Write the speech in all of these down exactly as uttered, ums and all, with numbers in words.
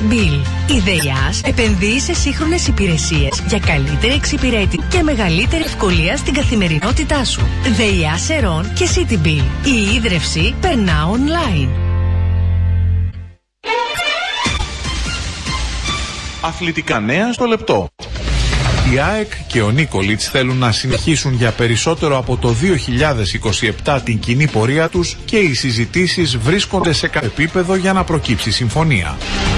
Bill. Η ΔΕΙΑΣ επενδύει σε σύγχρονες υπηρεσίες για καλύτερη εξυπηρέτηση και μεγαλύτερη ευκολία στην καθημερινότητά σου. ΔΕΙΑΣ Ερών και Citybill. Η ίδρυυση περνά online. Αθλητικά νέα στο λεπτό. Η ΑΕΚ και ο Νίκολιτς θέλουν να συνεχίσουν για περισσότερο από το δύο χιλιάδες είκοσι επτά την κοινή πορεία τους και οι συζητήσεις βρίσκονται σε κάποιο επίπεδο για να προκύψει συμφωνία.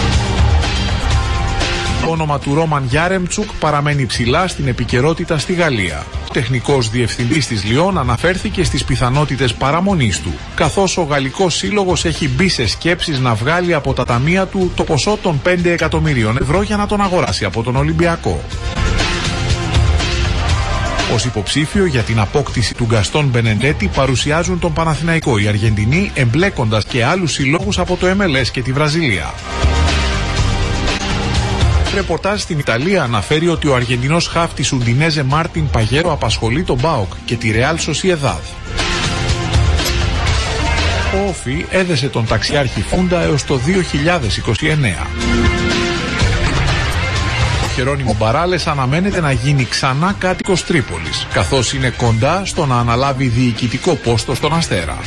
Το όνομα του Ρόμαν Γιάρεμτσουκ παραμένει ψηλά στην επικαιρότητα στη Γαλλία. Ο τεχνικός διευθυντής της Λιόν αναφέρθηκε στις πιθανότητες παραμονής του, καθώς ο γαλλικός σύλλογος έχει μπει σε σκέψεις να βγάλει από τα ταμεία του το ποσό των πέντε εκατομμυρίων ευρώ για να τον αγοράσει από τον Ολυμπιακό. Ως υποψήφιο για την απόκτηση του Γκαστόν Μπενεντέτη παρουσιάζουν τον Παναθηναϊκό οι Αργεντινοί, εμπλέκοντας και άλλους συλλόγους από το εμ ελ ες και τη Βραζιλία. Ρεπορτάζ στην Ιταλία αναφέρει ότι ο Αργεντινός χάφτης Ουντινέζε Μάρτιν Παγέρο απασχολεί τον ΠΑΟΚ και τη Ρεάλ Σοσιεδάδ. Ο Όφι έδεσε τον ταξιάρχη Φούντα έως το δύο χιλιάδες είκοσι εννέα. Ο Χερόνιμο Μπαράλες αναμένεται να γίνει ξανά κάτοικος Τρίπολης, καθώς είναι κοντά στο να αναλάβει διοικητικό πόστο στον Αστέρα.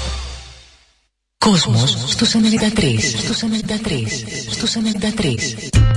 Κόσμος στους ενενήντα τρία. Στους ενενήντα τρία. Στους ενενήντα τρία.